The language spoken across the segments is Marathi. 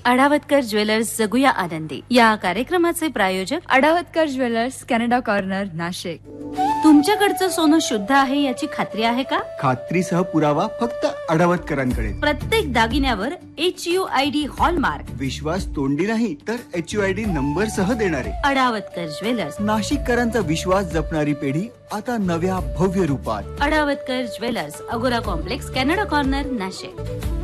अडावतकर ज्वेलर्स जगूया आनंदी या कार्यक्रमाचे प्रायोजक अडावतकर ज्वेलर्स कॅनडा कॉर्नर नाशिक. तुमच्याकडचं सोनं शुद्ध आहे याची खात्री आहे का? खात्रीसह पुरावा फक्त अडावतकरांकडे. प्रत्येक दागिन्यावर HUID हॉलमार्क. विश्वास तोंडी नाही तर HUID नंबर सह देणारे. अडावतकर ज्वेलर्स. नाशिककरांचा विश्वास जपणारी पिढी आता नव्या भव्य रूपात. अडावतकर ज्वेलर्स, अगोरा complex, Canada corner, Nashik.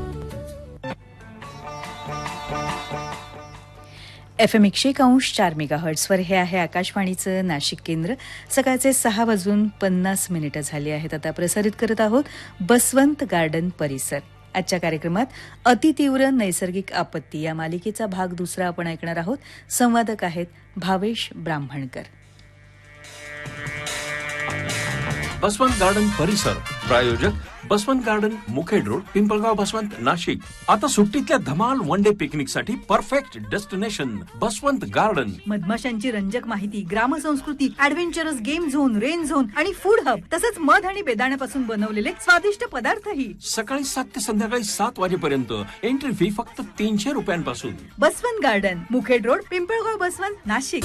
FM 101.4 मेगाहर्ट्झवर हे आहे आकाशवाणीचं नाशिक केंद्र. सकाळचे 6:50 झाले आहेत. आता प्रसारित करत आहोत बसवंत गार्डन परिसर. आजच्या कार्यक्रमात अतितीव्र नैसर्गिक आपत्ती या मालिकेचा भाग दुसरा आपण ऐकणार आहोत. संवादक आहेत भावेश ब्राह्मणकर. बसवंत गार्डन परिसर प्रायोजक बसवंत गार्डन, मुखेड रोड, पिंपळगाव, बसवंत, नाशिक. आता सुट्टीतल्या धमाल वन डे पिकनिक साठी परफेक्ट डेस्टिनेशन बसवंत गार्डन. मधमाशांची रंजक माहिती, ग्रामसंस्कृती, adventurous game zone, rain zone आणि फूड हब, तसंच मध आणि बेदाण्यापासून बनवलेले स्वादिष्ट पदार्थही. सकाळी 7 ते संध्याकाळी 7 वाजेपर्यंत. एंट्री फी फक्त 300 रुपयांपासून. Baswant garden, Mukhed road, Pimpalgaon, Baswant, Nashik.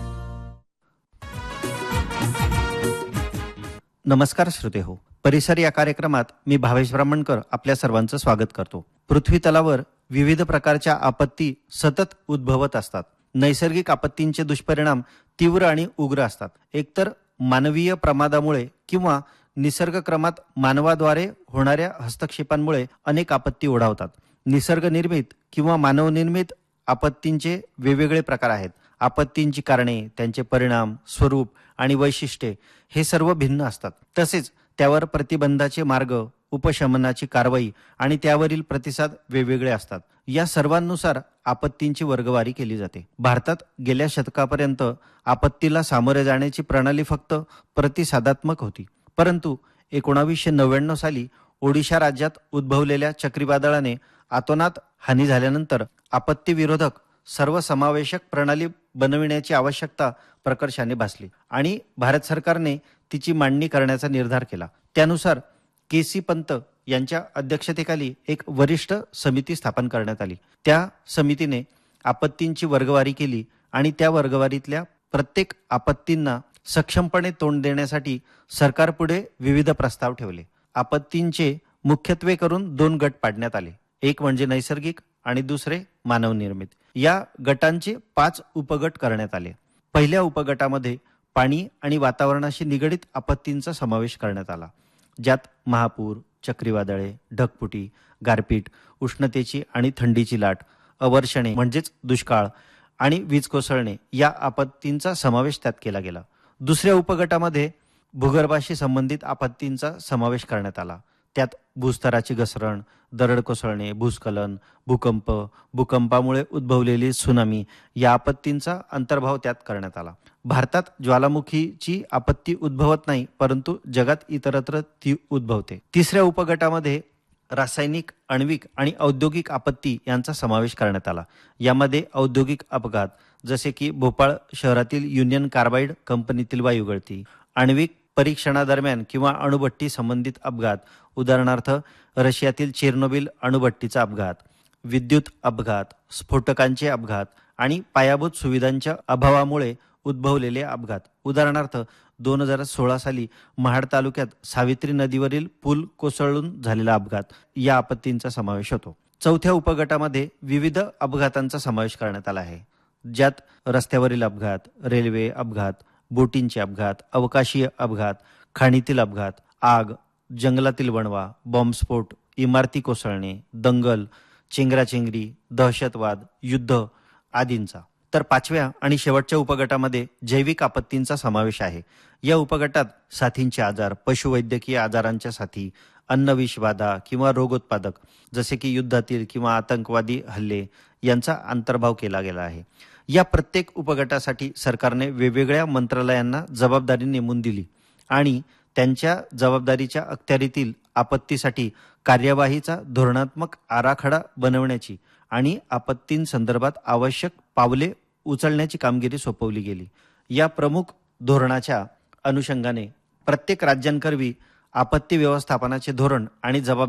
नमस्कार श्रोते हो, परिसर या कार्यक्रमात मी भावेश ब्राह्मणकर आपल्या सर्वांचं स्वागत करतो. पृथ्वी तलावर विविध प्रकारच्या आपत्ती सतत उद्भवत असतात. नैसर्गिक आपत्तींचे दुष्परिणाम तीव्र आणि उग्र असतात. एकतर मानवीय प्रमादामुळे किंवा निसर्गक्रमात मानवाद्वारे होणाऱ्या हस्तक्षेपांमुळे अनेक आपत्ती ओढावतात. निसर्गनिर्मित किंवा मानवनिर्मित आपत्तींचे वेगवेगळे प्रकार आहेत. आपत्तींची कारणे, त्यांचे परिणाम, स्वरूप आणि वैशिष्ट्ये हे सर्व भिन्न असतात. तसेच त्यावर प्रतिबंधाचे मार्ग, उपशमनाची कारवाई आणि त्यावरील प्रतिसाद वेगवेगळे असतात. या सर्वांनुसार आपत्तींची वर्गवारी केली जाते. भारतात गेल्या शतकापर्यंत आपत्तीला सामोरे जाण्याची प्रणाली फक्त प्रतिसादात्मक होती. परंतु 1999 साली ओडिशा राज्यात उद्भवलेल्या चक्रीवादळाने अतोनात हानी झाल्यानंतर आपत्ती विरोधक सर्वसमावेशक प्रणाली बनविण्याची आवश्यकता प्रकर्षाने भासली आणि भारत सरकारने तिची मांडणी करण्याचा निर्धार केला. त्यानुसार KC पंत यांच्या अध्यक्षतेखाली एक वरिष्ठ समिती स्थापन करण्यात आली. त्या समितीने आपत्तींची वर्गवारी केली आणि त्या वर्गवारीतल्या प्रत्येक आपत्तींना सक्षमपणे तोंड देण्यासाठी सरकारपुढे विविध प्रस्ताव ठेवले. आपत्तींचे मुख्यत्वे करून 2 गट पाडण्यात आले. एक म्हणजे नैसर्गिक आणि दुसरे मानवनिर्मित. या गटांचे 5 उपगट करण्यात आले. पहिल्या उपगटामध्ये पाणी आणि वातावरणाशी निगडित आपत्तींचा समावेश करण्यात आला, ज्यात महापूर, चक्रीवादळे, ढगफुटी, गारपीट, उष्णतेची आणि थंडीची लाट, अवर्षणे म्हणजेच दुष्काळ आणि वीज कोसळणे या आपत्तींचा समावेश त्यात केला गेला. दुसऱ्या उपगटामध्ये भूगर्भाशी संबंधित आपत्तींचा समावेश करण्यात आला. त्यात भूस्तराची घसरण, दरड कोसळणे, भूस्खलन, भूकंप, भूकंपामुळे उद्भवलेली त्सुनामी या आपत्तींचा अंतर्भाव त्यात करण्यात आला. भारतात ज्वालामुखीची आपत्ती उद्भवत नाही, परंतु जगात इतरत्र ती उद्भवते. तिसऱ्या उपगटामध्ये रासायनिक, आण्विक आणि औद्योगिक आपत्ती यांचा समावेश करण्यात आला. यामध्ये औद्योगिक अपघात जसे की भोपाळ शहरातील युनियन कार्बाइड कंपनीतील वायुगळती, आण्विक परीक्षणादरम्यान किंवा अणुभट्टी संबंधित अपघात, उदाहरणार्थ रशियातील चेर्नोबिल अणुभट्टीचा अपघात, विद्युत अपघात, स्फोटकांचे अपघात आणि पायाभूत सुविधांच्या अभावामुळे उद्भवलेले अपघात, उदाहरणार्थ 2016 साली महाड तालुक्यात सावित्री नदीवरील पूल कोसळून झालेला अपघात, या आपत्तींचा समावेश होतो. चौथ्या उपगटामध्ये विविध अपघातांचा समावेश करण्यात आला आहे, ज्यात रस्त्यावरील अपघात, रेल्वे अपघात, बोटींचे अपघात, अवकाशीय अपघात, खाणीतील अपघात, आग, जंगलातील वणवा, बॉम्बस्फोट, इमारती कोसळणे, दंगल, चेंगराचेंगरी, दहशतवाद, युद्ध आदींचा. तर 5व्या आणि शेवटच्या उपगटामध्ये जैविक आपत्तींचा समावेश आहे. या उपगटात साथींचे आजार, पशुवैद्यकीय आजारांच्या साथी, अन्नविषबाधा किंवा रोगोत्पादक जसे की युद्धातील किंवा आतंकवादी हल्ले यांचा अंतर्भाव केला गेला आहे. या प्रत्येक उपगटासाठी सरकारने वेगवेगळ्या मंत्रालयांना जबाबदारी नेमून दिली आणि त्यांच्या जबाबदारीच्या अखत्यारीतील आपत्तीसाठी कार्यवाहीचा धोरणात्मक आराखडा बनवण्याची आणि आपत्तींसंदर्भात आवश्यक पावले उचलण्याची कामगिरी सोपवली गेली. या प्रमुख धोरणाच्या अनुषंगाने प्रत्येक राज्यांकरवी आपत्ती व्यवस्थापनाचे धोरण आणि जबाबदारी